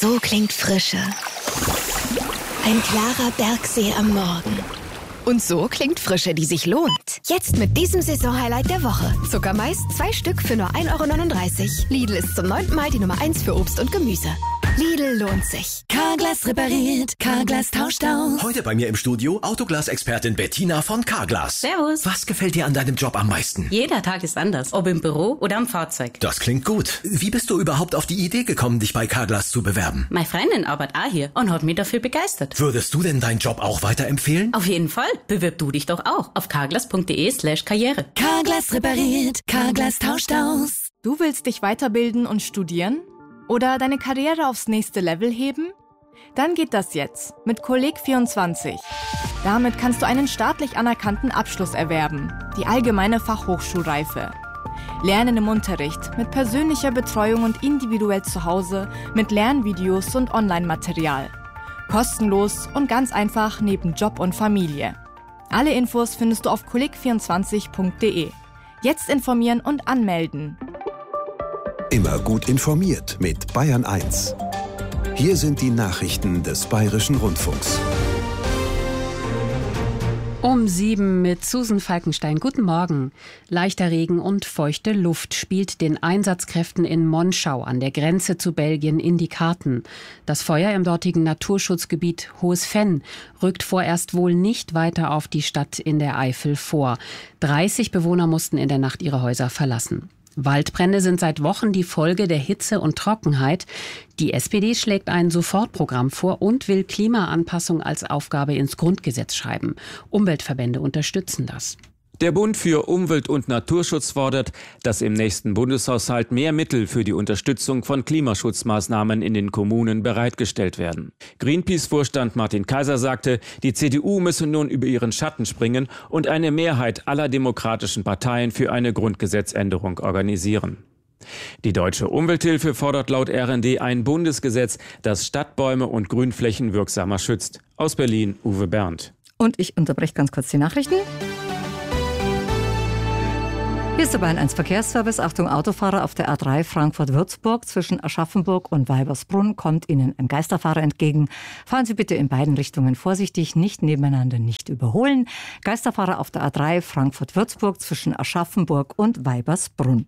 So klingt Frische. Ein klarer Bergsee am Morgen. Und so klingt Frische, die sich lohnt. Jetzt mit diesem Saisonhighlight der Woche. Zuckermais 2 Stück für nur 1,39 €. Lidl ist zum 9. Mal die Nummer 1 für Obst und Gemüse. Lidl lohnt sich. Carglass repariert, Carglass tauscht aus. Heute bei mir im Studio Autoglas-Expertin Bettina von Carglass. Servus. Was gefällt dir an deinem Job am meisten? Jeder Tag ist anders, ob im Büro oder am Fahrzeug. Das klingt gut. Wie bist du überhaupt auf die Idee gekommen, dich bei Carglass zu bewerben? Meine Freundin arbeitet auch hier und hat mich dafür begeistert. Würdest du denn deinen Job auch weiterempfehlen? Auf jeden Fall. Bewirb du dich doch auch auf carglass.de/karriere. Carglass repariert, Carglass tauscht aus. Du willst dich weiterbilden und studieren? Oder deine Karriere aufs nächste Level heben? Dann geht das jetzt mit Kolleg24. Damit kannst du einen staatlich anerkannten Abschluss erwerben, die allgemeine Fachhochschulreife. Lernen im Unterricht, mit persönlicher Betreuung und individuell zu Hause, mit Lernvideos und Online-Material. Kostenlos und ganz einfach neben Job und Familie. Alle Infos findest du auf kolleg24.de. Jetzt informieren und anmelden. Immer gut informiert mit Bayern 1. Hier sind die Nachrichten des Bayerischen Rundfunks. Um 7 mit Susan Falkenstein. Guten Morgen. Leichter Regen und feuchte Luft spielt den Einsatzkräften in Monschau an der Grenze zu Belgien in die Karten. Das Feuer im dortigen Naturschutzgebiet Hohes Venn rückt vorerst wohl nicht weiter auf die Stadt in der Eifel vor. 30 Bewohner mussten in der Nacht ihre Häuser verlassen. Waldbrände sind seit Wochen die Folge der Hitze und Trockenheit. Die SPD schlägt ein Sofortprogramm vor und will Klimaanpassung als Aufgabe ins Grundgesetz schreiben. Umweltverbände unterstützen das. Der Bund für Umwelt- und Naturschutz fordert, dass im nächsten Bundeshaushalt mehr Mittel für die Unterstützung von Klimaschutzmaßnahmen in den Kommunen bereitgestellt werden. Greenpeace-Vorstand Martin Kaiser sagte, die CDU müsse nun über ihren Schatten springen und eine Mehrheit aller demokratischen Parteien für eine Grundgesetzänderung organisieren. Die Deutsche Umwelthilfe fordert laut RND ein Bundesgesetz, das Stadtbäume und Grünflächen wirksamer schützt. Aus Berlin, Uwe Berndt. Und ich unterbreche ganz kurz die Nachrichten. Hier ist der Bayern 1 Verkehrsservice. Achtung, Autofahrer auf der A3 Frankfurt-Würzburg. Zwischen Aschaffenburg und Weibersbrunn kommt Ihnen ein Geisterfahrer entgegen. Fahren Sie bitte in beiden Richtungen vorsichtig, nicht nebeneinander, nicht überholen. Geisterfahrer auf der A3 Frankfurt-Würzburg zwischen Aschaffenburg und Weibersbrunn.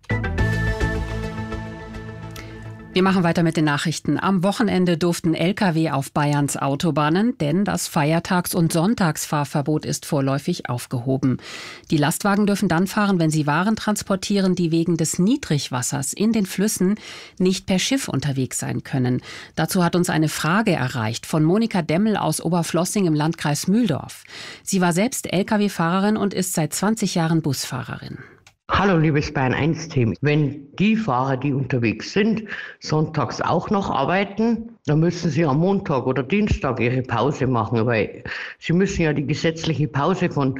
Wir machen weiter mit den Nachrichten. Am Wochenende durften Lkw auf Bayerns Autobahnen, denn das Feiertags- und Sonntagsfahrverbot ist vorläufig aufgehoben. Die Lastwagen dürfen dann fahren, wenn sie Waren transportieren, die wegen des Niedrigwassers in den Flüssen nicht per Schiff unterwegs sein können. Dazu hat uns eine Frage erreicht von Monika Demmel aus Oberflossing im Landkreis Mühldorf. Sie war selbst Lkw-Fahrerin und ist seit 20 Jahren Busfahrerin. Hallo liebes Bayern 1 Team. Wenn die Fahrer, die unterwegs sind, sonntags auch noch arbeiten, dann müssen sie am Montag oder Dienstag ihre Pause machen, weil sie müssen ja die gesetzliche Pause von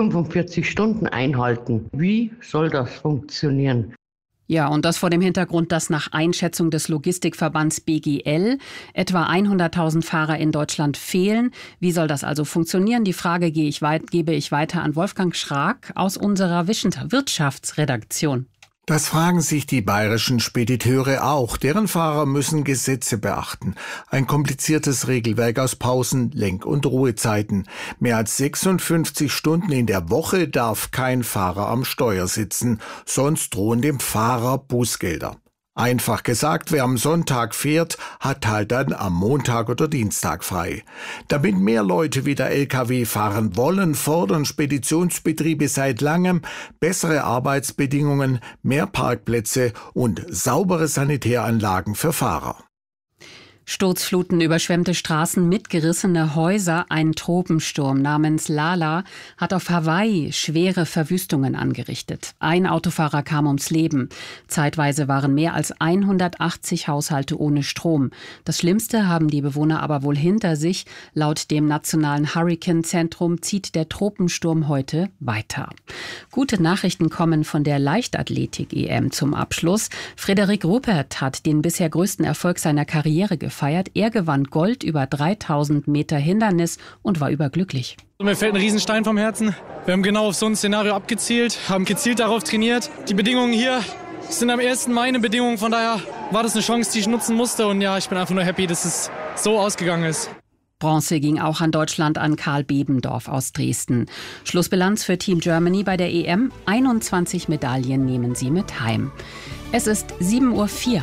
45 Stunden einhalten. Wie soll das funktionieren? Ja, und das vor dem Hintergrund, dass nach Einschätzung des Logistikverbands BGL etwa 100.000 Fahrer in Deutschland fehlen. Wie soll das also funktionieren? Die Frage gebe ich weiter an Wolfgang Schrag aus unserer Wirtschaftsredaktion. Das fragen sich die bayerischen Spediteure auch. Deren Fahrer müssen Gesetze beachten. Ein kompliziertes Regelwerk aus Pausen, Lenk- und Ruhezeiten. Mehr als 56 Stunden in der Woche darf kein Fahrer am Steuer sitzen. Sonst drohen dem Fahrer Bußgelder. Einfach gesagt, wer am Sonntag fährt, hat halt dann am Montag oder Dienstag frei. Damit mehr Leute wieder Lkw fahren wollen, fordern Speditionsbetriebe seit langem bessere Arbeitsbedingungen, mehr Parkplätze und saubere Sanitäranlagen für Fahrer. Sturzfluten, überschwemmte Straßen, mitgerissene Häuser. Ein Tropensturm namens Lala hat auf Hawaii schwere Verwüstungen angerichtet. Ein Autofahrer kam ums Leben. Zeitweise waren mehr als 180 Haushalte ohne Strom. Das Schlimmste haben die Bewohner aber wohl hinter sich. Laut dem Nationalen Hurricane-Zentrum zieht der Tropensturm heute weiter. Gute Nachrichten kommen von der Leichtathletik-EM zum Abschluss. Frederik Ruppert hat den bisher größten Erfolg seiner Karriere gefeiert. Er gewann Gold über 3000 Meter Hindernis und war überglücklich. Mir fällt ein Riesenstein vom Herzen. Wir haben genau auf so ein Szenario abgezielt, haben gezielt darauf trainiert. Die Bedingungen hier Es sind am 1. Mai eine Bedingung, von daher war das eine Chance, die ich nutzen musste. Und ja, ich bin einfach nur happy, dass es so ausgegangen ist. Bronze ging auch an Deutschland, an Karl Bebendorf aus Dresden. Schlussbilanz für Team Germany bei der EM. 21 Medaillen nehmen sie mit heim. Es ist 7:04 Uhr.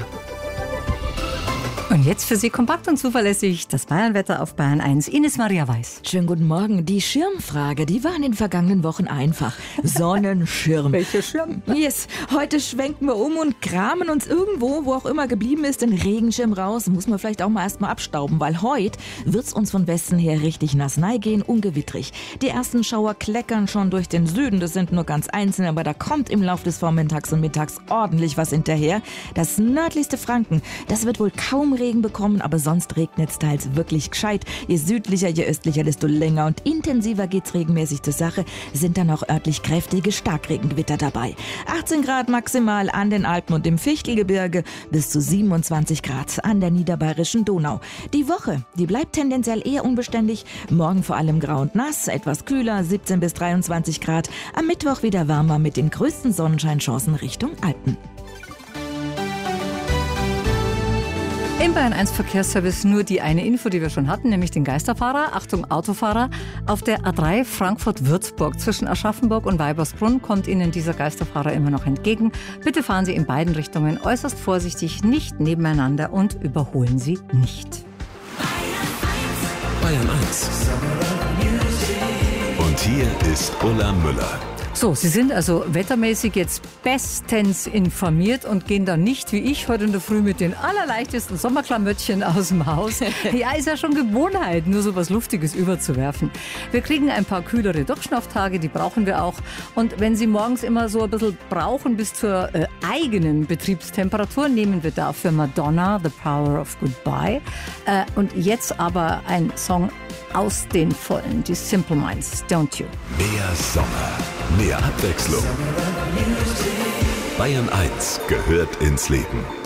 Und jetzt für Sie kompakt und zuverlässig das Bayernwetter auf Bayern 1. Ines Maria Weiß. Schönen guten Morgen. Die Schirmfrage, die war in den vergangenen Wochen einfach. Sonnenschirm. Welcher Schirm? Yes. Heute schwenken wir um und kramen uns irgendwo, wo auch immer geblieben ist, den Regenschirm raus. Muss man vielleicht auch mal erstmal abstauben, weil heute wird's uns von Westen her richtig nass gehen, ungewittrig. Die ersten Schauer kleckern schon durch den Süden. Das sind nur ganz einzelne, aber da kommt im Laufe des Vormittags und Mittags ordentlich was hinterher. Das nördlichste Franken, das wird wohl kaum Regen bekommen, aber sonst regnet es teils wirklich gescheit. Je südlicher, je östlicher, desto länger und intensiver geht's regenmäßig zur Sache, sind dann auch örtlich kräftige Starkregengewitter dabei. 18 Grad maximal an den Alpen und im Fichtelgebirge, bis zu 27 Grad an der niederbayerischen Donau. Die Woche, die bleibt tendenziell eher unbeständig. Morgen vor allem grau und nass, etwas kühler, 17 bis 23 Grad. Am Mittwoch wieder wärmer mit den größten Sonnenscheinchancen Richtung Alpen. Im Bayern 1 Verkehrsservice nur die eine Info, die wir schon hatten, nämlich den Geisterfahrer. Achtung, Autofahrer. Auf der A3 Frankfurt-Würzburg zwischen Aschaffenburg und Weibersbrunn kommt Ihnen dieser Geisterfahrer immer noch entgegen. Bitte fahren Sie in beiden Richtungen äußerst vorsichtig, nicht nebeneinander und überholen Sie nicht. Bayern 1. Und hier ist Ulla Müller. So, Sie sind also wettermäßig jetzt bestens informiert und gehen dann nicht, wie ich, heute in der Früh mit den allerleichtesten Sommerklamöttchen aus dem Haus. Ja, ist ja schon Gewohnheit, nur so was Luftiges überzuwerfen. Wir kriegen ein paar kühlere Durchschnauftage, die brauchen wir auch. Und wenn Sie morgens immer so ein bisschen brauchen bis zur eigenen Betriebstemperatur, nehmen wir dafür Madonna, The Power of Goodbye. Und jetzt aber ein Song aus den Vollen, die Simple Minds, Don't You. Mehr Sommer, mehr Abwechslung. Bayern 1 gehört ins Leben.